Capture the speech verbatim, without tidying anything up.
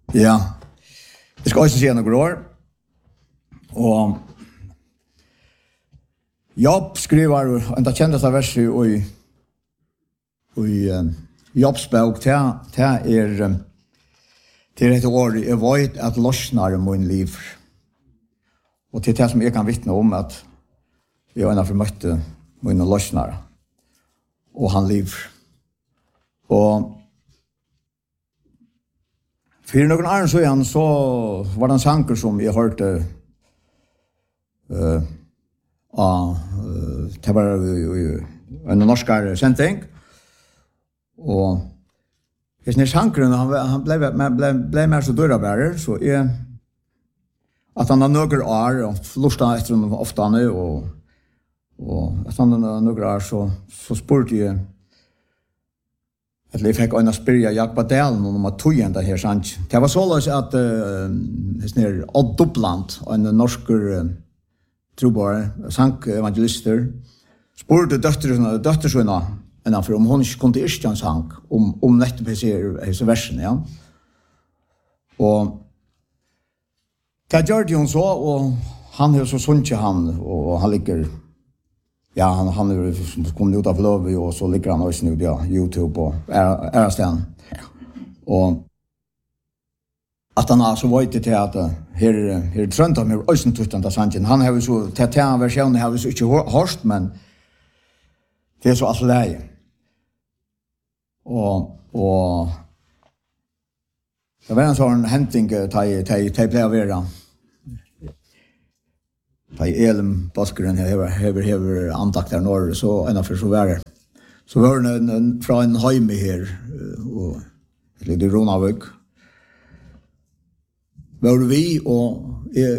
Ja. Jeg skal også si noen år. Og Jobb skriver, og det kjennes av verset i, i uh, Jobbs bok, det er um, til et år, jeg vet at løsner min liv. Og til det som jeg kan vittne om, at jeg har en møtte mine løsner, og han liv. Og for noen år siden så var det en sanger som jeg hørte uh, av, uh, det var uh, en norskere sending, og hvis den sangeren, han, han ble, ble, ble mer så dørabærer, så jeg, at han har noen år, og lustet etter ham ofte han er, og, og at han har noen år, så, så spurte jeg, at jeg fikk øyne spyrja Jakba Dalen om at tog igjen det her sant. Det var så løs at uh, Odd Dupland, en norsker uh, trobare, sang-evangelister, spurte døttersønna innanfor om hun ikke kunne ikke en sang om, om nettopp disse versene, ja. Og det gjør hun så, og han har så sunnet han, og han ligger ja, han han är kommit ut av lov och så ligger han också nu ja, YouTube och är är stan. Och att han alltså var ute till att här här trönta med ösen tuttan sanjen. Han har ju så täta version har vi så inte hört men det är så alltså läge. Och och det var en sån hämtning till till till playa Bei Elm Baskeren hever hever hever antakt der norr så ena för så värre. Så var det en, en från en heime här och lite Ronavik. Var vi och